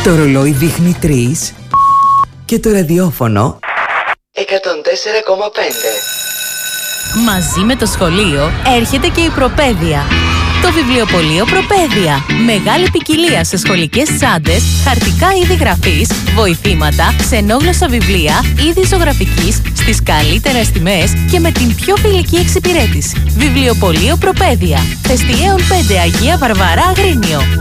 Το ρολόι δείχνει 3 και το ραδιόφωνο 104,5. Μαζί με το σχολείο έρχεται και η Προπαίδεια. Το βιβλιοπωλείο Προπαίδεια. Μεγάλη ποικιλία σε σχολικές τσάντες, χαρτικά είδη γραφής, βοηθήματα, ξενόγλωσσα βιβλία, είδη ζωγραφικής, στις καλύτερες τιμές και με την πιο φιλική εξυπηρέτηση. Βιβλιοπωλείο Προπαίδεια. Θεστιέων 5 Αγία Βαρβαρά Αγρίνιο.